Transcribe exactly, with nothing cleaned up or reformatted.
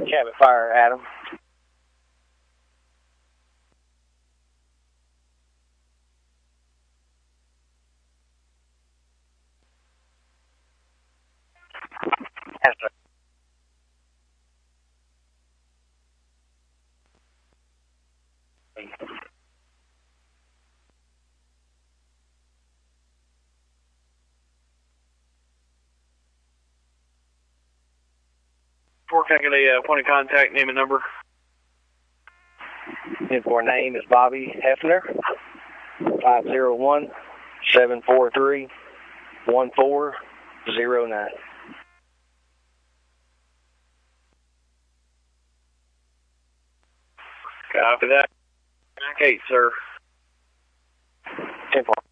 Cabot Fire, Adam. Yes, sir. Four, can I get a uh, point of contact, name and number? His for name is Bobby Hefner. Five zero one seven four three one four zero nine. Copy that. eight, sir. Ten four.